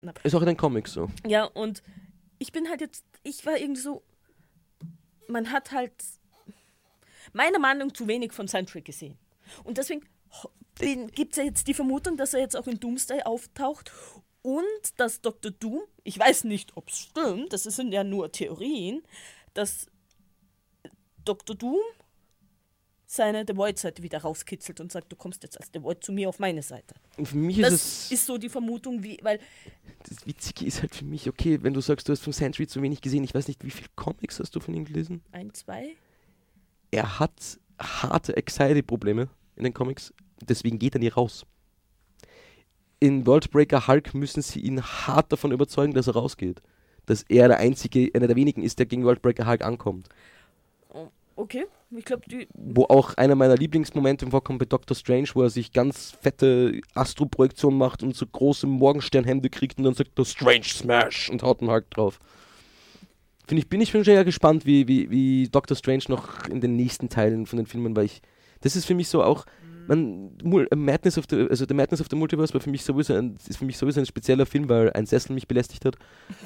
Ist auch in den Comics so. Ja, und ich war irgendwie so, man hat halt meiner Meinung nach zu wenig von Sentry gesehen. Und deswegen gibt es ja jetzt die Vermutung, dass er jetzt auch in Doomsday auftaucht und dass Dr. Doom, ich weiß nicht, ob es stimmt, das sind ja nur Theorien, dass Dr. Doom seine The Void-Seite wieder rauskitzelt und sagt, du kommst jetzt als The Void zu mir auf meine Seite. Und für mich ist so die Vermutung, weil... Das Witzige ist halt für mich, okay, wenn du sagst, du hast von Sentry zu wenig gesehen, ich weiß nicht, wie viele Comics hast du von ihm gelesen? 1, 2? Er hat harte Anxiety-Probleme in den Comics, deswegen geht er nie raus. In Worldbreaker Hulk müssen sie ihn hart davon überzeugen, dass er rausgeht. Dass er einer der wenigen ist, der gegen Worldbreaker Hulk ankommt. Okay, ich glaube, Wo auch einer meiner Lieblingsmomente vorkommt bei Doctor Strange, wo er sich ganz fette Astro-Projektion macht und so große Morgensternhände kriegt und dann sagt er Strange Smash und haut einen Hulk drauf. Bin ich schon sehr gespannt, wie Doctor Strange noch in den nächsten Teilen von den Filmen, weil das ist für mich so auch, der Madness of the Multiverse ist für mich sowieso ein spezieller Film, weil ein Sessel mich belästigt hat.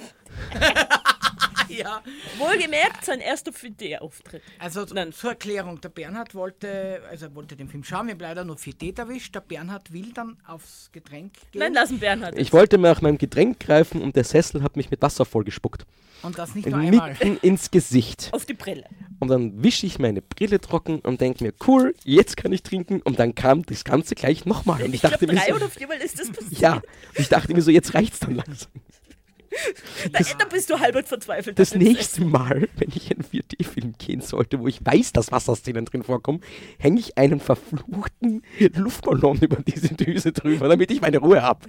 Ja. Wohlgemerkt, sein erster 4D-Auftritt. Also zur Erklärung, der Bernhard wollte den Film schauen, wir haben leider nur 4D erwischt, der Bernhard will dann aufs Getränk gehen. Nein, lassen Bernhard. Ich wollte mir nach meinem Getränk greifen und der Sessel hat mich mit Wasser vollgespuckt. Und das nicht nur einmal. Mitten ins Gesicht. Auf die Brille. Und dann wische ich meine Brille trocken und denke mir, cool, jetzt kann ich trinken. Und dann kam das Ganze gleich nochmal. Und ich dachte mir 3 so, oder 4-mal ist das passiert. Ja, und ich dachte mir so, jetzt reicht's dann langsam. Da bist du halb verzweifelt. Das nächste Mal, wenn ich einen 4D-Film gehen sollte, wo ich weiß, dass Wasserszenen drin vorkommen, hänge ich einen verfluchten Luftballon über diese Düse drüber, damit ich meine Ruhe habe.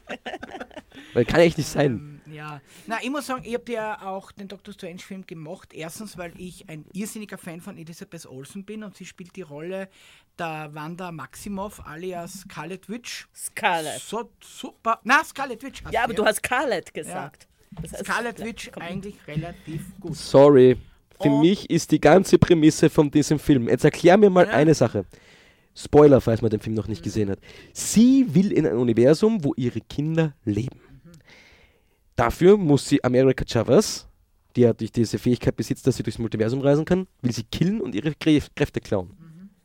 Weil kann echt nicht sein. Ja, na, ich muss sagen, ich habe ja auch den Doctor Strange-Film gemocht. Erstens, weil ich ein irrsinniger Fan von Elizabeth Olsen bin und sie spielt die Rolle der Wanda Maximoff alias Scarlet Witch. Scarlet. So super. Na, Scarlet Witch. Ja, aber du hast Scarlet gesagt. Ja. Das heißt, Scarlet Witch eigentlich relativ gut. Sorry. Für mich ist die ganze Prämisse von diesem Film. Jetzt erklär mir mal eine Sache. Spoiler, falls man den Film noch nicht gesehen hat. Sie will in ein Universum, wo ihre Kinder leben. Dafür muss sie America Chavez, die ja durch diese Fähigkeit besitzt, dass sie durchs Multiversum reisen kann, will sie killen und ihre Kräfte klauen.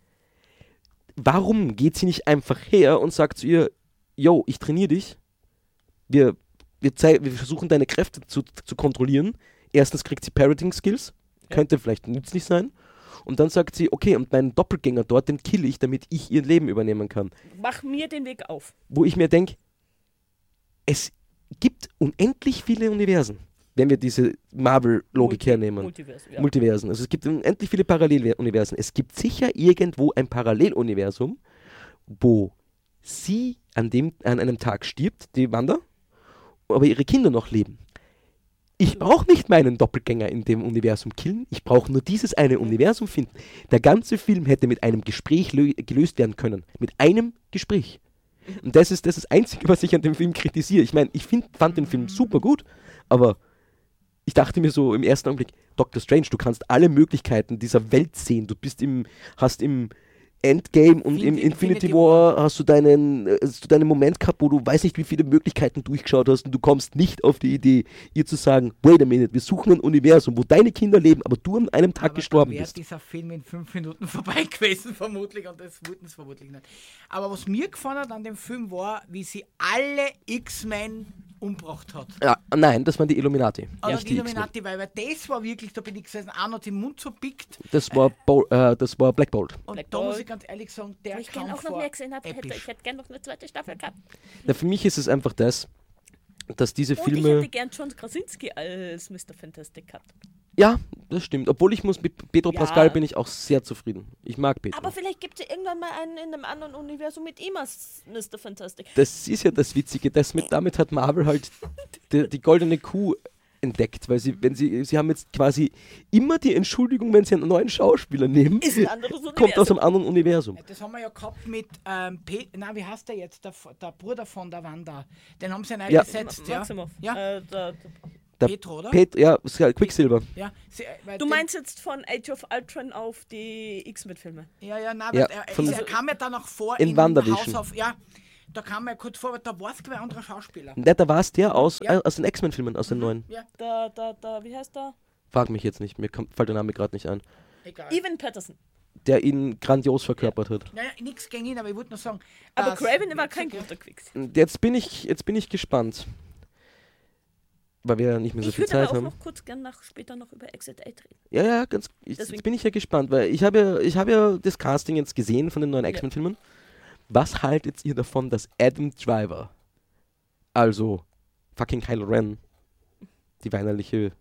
Warum geht sie nicht einfach her und sagt zu ihr, yo, ich trainiere dich, wir versuchen deine Kräfte zu kontrollieren. Erstens kriegt sie Parroting Skills, könnte vielleicht nützlich sein. Und dann sagt sie, okay, und meinen Doppelgänger dort, den kill ich, damit ich ihr Leben übernehmen kann. Mach mir den Weg auf. Wo ich mir denke, es gibt unendlich viele Universen, wenn wir diese Marvel-Logik hernehmen. Multiversen. Also es gibt unendlich viele Paralleluniversen. Es gibt sicher irgendwo ein Paralleluniversum, wo sie an einem Tag stirbt, die Wanda, aber ihre Kinder noch leben. Ich brauche nicht meinen Doppelgänger in dem Universum killen, ich brauche nur dieses eine Universum finden. Der ganze Film hätte mit einem Gespräch gelöst werden können. Mit einem Gespräch. Und das ist das Einzige, was ich an dem Film kritisiere. Ich meine, fand den Film super gut, aber ich dachte mir so im ersten Augenblick, Doctor Strange, du kannst alle Möglichkeiten dieser Welt sehen. Du hast im Endgame und im Infinity War hast du deinen Moment gehabt, wo du weiß nicht, wie viele Möglichkeiten durchgeschaut hast und du kommst nicht auf die Idee, ihr zu sagen, wait a minute, wir suchen ein Universum, wo deine Kinder leben, aber du an einem Tag gestorben bist. Dieser Film in 5 Minuten vorbei gewesen, vermutlich, und das wollten es vermutlich nicht. Aber was mir gefallen hat an dem Film war, wie sie alle X-Men umgebracht hat. Ja, nein, das waren die Illuminati. Aber die Illuminati, weil das war wirklich, da bin ich gesessen, einer hat den Mund so pickt. Das war Black Bolt. Und da muss ich ganz ehrlich sagen, der ich gerne auch noch mehr gesehen habe, ich hätte gerne noch eine zweite Staffel gehabt. Na, für mich ist es einfach das, dass diese Filme... Und ich hätte gern John Krasinski als Mr. Fantastic gehabt. Ja, das stimmt. Obwohl ich mit Pedro Pascal bin ich auch sehr zufrieden. Ich mag Pedro. Aber vielleicht gibt es ja irgendwann mal einen in einem anderen Universum mit ihm als Mr. Fantastic. Das ist ja das Witzige. Damit hat Marvel halt die goldene Kuh entdeckt, weil sie haben jetzt quasi immer die Entschuldigung, wenn sie einen neuen Schauspieler nehmen, ist ein anderes Universum. Kommt aus einem anderen Universum. Das haben wir ja gehabt mit, wie heißt der jetzt, der Bruder von der Wanda, den haben sie neu gesetzt. Maximoff. Ja. Petro, oder? Quicksilver. Ja, du meinst jetzt von Age of Ultron auf die X-Men-Filme? Ja, er kam ja dann auch vor in WandaVision. House of, Da kam mal kurz vor, da war es ein anderer Schauspieler. Da war es der aus Ja. den X-Men-Filmen, aus den neuen. Ja, Wie heißt der? Frag mich jetzt nicht, fällt der Name gerade nicht ein. egal. Evan Patterson. Der ihn grandios verkörpert hat. Naja, nichts gegen ihn, aber ich wollte nur sagen. Aber dass- Craven war kein guter Quicksilver. Jetzt bin ich gespannt. Weil wir ja nicht mehr so Ich viel würde aber Zeit auch haben. noch kurz gern später noch über Exit 8 reden. Ja, jetzt Deswegen- bin ich ja gespannt, weil ich hab ja das Casting jetzt gesehen von den neuen X-Men-Filmen. Was haltet ihr davon, dass Adam Driver, also fucking Kylo Ren, das weinerliche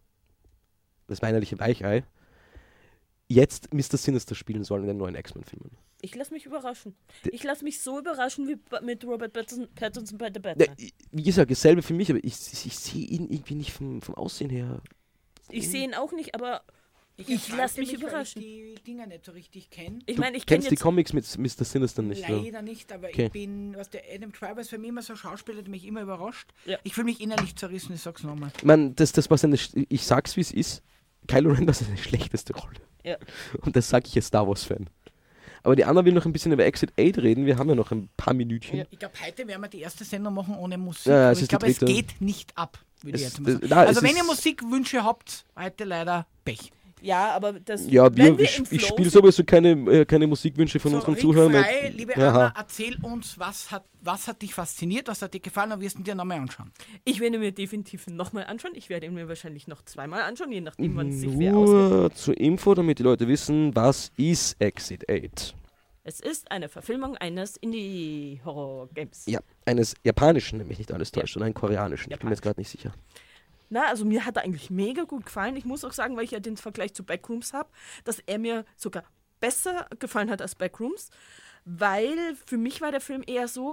Weichei, jetzt Mr. Sinister spielen soll in den neuen X-Men-Filmen? Ich lasse mich überraschen. Ich lasse mich so überraschen wie mit Robert Pattinson bei The Ja, Batman. wie gesagt, dasselbe für mich, aber ich sehe ihn irgendwie nicht vom Aussehen her. Ich sehe ihn auch nicht, aber ich enthalte lasse mich weil überraschen. Ich die Dinger nicht so richtig kenne. Ich Du meine, ich kenne kennst die jetzt... Comics mit Mr. Sinister nicht, ne? Leider nicht, aber Okay. ich bin, was der Adam Driver ist für mich immer so ein Schauspieler, der mich immer überrascht. Ja. Ich fühle mich innerlich zerrissen, ich sag's nochmal. Ich meine, das war ich sag's wie es ist, Kylo Ren war seine schlechteste Rolle. Ja. Und das sage ich als Star Wars-Fan. Aber die anderen will noch ein bisschen über Exit 8 reden, wir haben ja noch ein paar Minütchen. Ja. Ich glaube, heute werden wir die erste Sendung machen ohne Musik. Ja, aber es ich ist die glaube, es dritte. geht nicht ab, würde ich Es- jetzt mal sagen. na, es Also wenn ist- ihr Musikwünsche habt, heute leider Pech. Ja, aber das... Ja, wenn ich im spiele Flow sowieso keine Musikwünsche von So, unseren Rick Zuhörern. Frey, liebe Aha. Anna, erzähl uns, was hat dich fasziniert, was hat dir gefallen und wirst du dir nochmal anschauen. Ich werde mir definitiv nochmal anschauen. Ich werde ihn mir wahrscheinlich noch zweimal anschauen, je nachdem, wann es sich wer ausgeht. Nur zur Info, damit die Leute wissen, was ist Exit 8? Es ist eine Verfilmung eines Indie-Horror-Games. Ja, eines japanischen, nämlich nicht alles täuscht, sondern einen koreanischen. Ich bin mir jetzt gerade nicht sicher. Na, also mir hat er eigentlich mega gut gefallen. Ich muss auch sagen, weil ich ja den Vergleich zu Backrooms habe, dass er mir sogar besser gefallen hat als Backrooms, weil für mich war der Film eher so,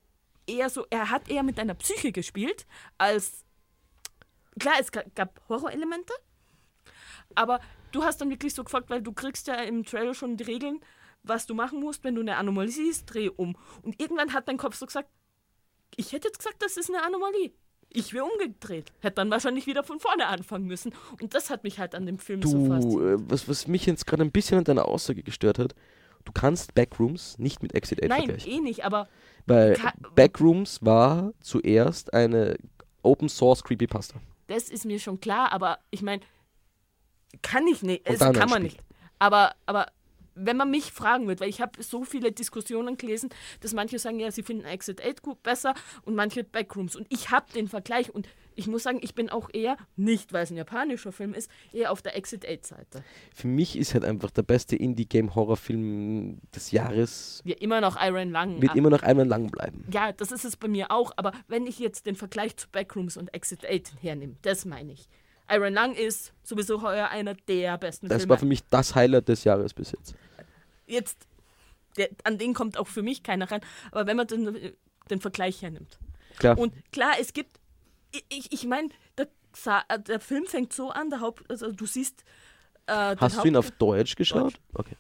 er hat eher mit deiner Psyche gespielt, als, klar, es gab Horrorelemente, aber du hast dann wirklich so gefragt, weil du kriegst ja im Trailer schon die Regeln, was du machen musst, wenn du eine Anomalie siehst, dreh um. Und irgendwann hat dein Kopf so gesagt, ich hätte jetzt gesagt, das ist eine Anomalie. Ich wäre umgedreht. Hätte dann wahrscheinlich wieder von vorne anfangen müssen. Und das hat mich halt an dem Film so fasziniert. Was mich jetzt gerade ein bisschen an deiner Aussage gestört hat, du kannst Backrooms nicht mit Exit 8 Nein, vergleichen. nicht, aber Weil Backrooms war zuerst eine Open Source Creepypasta. das ist mir schon klar, aber ich meine, kann ich nicht. Und Es dann kann ein man Spiel. nicht. Aber wenn man mich fragen wird, weil ich habe so viele Diskussionen gelesen, dass manche sagen, ja, sie finden Exit 8 gut besser und manche Backrooms. Und ich habe den Vergleich und ich muss sagen, ich bin auch eher, nicht weil es ein japanischer Film ist, eher auf der Exit 8-Seite. Für mich ist halt einfach der beste Indie-Game-Horrorfilm des Jahres, Wir immer noch Iron Lang. wird immer noch einmal lang bleiben. Ja, das ist es bei mir auch, aber wenn ich jetzt den Vergleich zu Backrooms und Exit 8 hernehme, das meine ich. Iron Lang ist sowieso heuer einer der besten Das Filme. war für mich das Highlight des Jahres bis jetzt. Jetzt, an den kommt auch für mich keiner ran, aber wenn man den Vergleich hernimmt. Klar. Und klar, es gibt, ich meine, der Film fängt so an, also du siehst Hast du ihn auf Deutsch geschaut? Okay.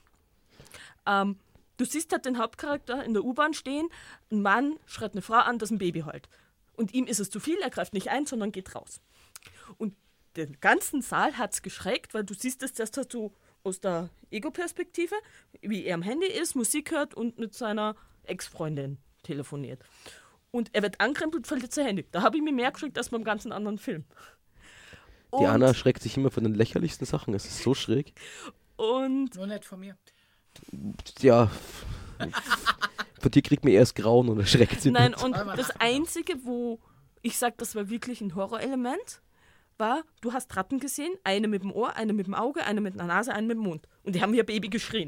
du siehst halt den Hauptcharakter in der U-Bahn stehen, ein Mann schreit eine Frau an, dass ein Baby heult. Und ihm ist es zu viel, er greift nicht ein, sondern geht raus. Und den ganzen Saal hat es geschreckt, weil du siehst es erst so aus der Ego-Perspektive, wie er am Handy ist, Musik hört und mit seiner Ex-Freundin telefoniert. Und er wird angekrempelt, verliert sein Handy. Da habe ich mir mehr geschreckt als beim ganzen anderen Film. Die Anna schreckt sich immer von den lächerlichsten Sachen. Es ist so schräg. Und Nur nicht von mir. Ja. Von dir kriegt man erst Grauen und erschreckt sie. nein, nicht. und das Einzige, wo ich sage, das war wirklich ein Horrorelement, war, du hast Ratten gesehen, eine mit dem Ohr, eine mit dem Auge, eine mit der Nase, eine mit dem Mund. Und die haben wie ein Baby geschrien.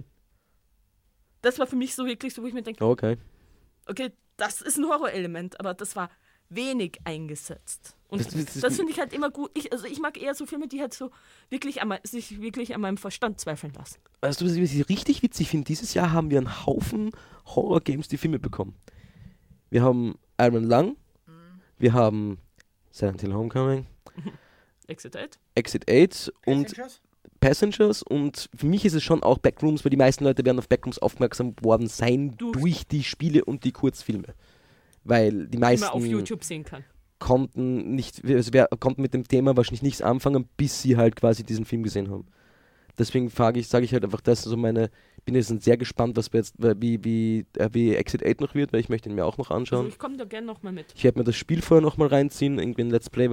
Das war für mich so wirklich so, wo ich mir denke, Okay. okay, das ist ein Horrorelement, aber das war wenig eingesetzt. Und Das- das finde ich halt immer gut. Ich mag eher so Filme, die halt so sich wirklich an meinem Verstand zweifeln lassen. Weißt du, was ich richtig witzig finde? Dieses Jahr haben wir einen Haufen Horror-Games, die Filme bekommen. Wir haben Iron Lung, wir haben Silent Hill Homecoming, Exit 8? Exit 8 und Passengers? Passengers, und für mich ist es schon auch Backrooms, weil die meisten Leute werden auf Backrooms aufmerksam worden sein durch die Spiele und die Kurzfilme. Weil die Die man auf meisten YouTube sehen kann. konnten konnten mit dem Thema wahrscheinlich nichts anfangen, bis sie halt quasi diesen Film gesehen haben. Deswegen sage ich halt einfach, das ist so meine bin jetzt sehr gespannt, was wir jetzt, wie Exit 8 noch wird, weil ich möchte ihn mir auch noch anschauen. Also ich komme da gerne nochmal mit. Ich werde mir das Spiel vorher nochmal reinziehen, irgendwie ein Let's Play,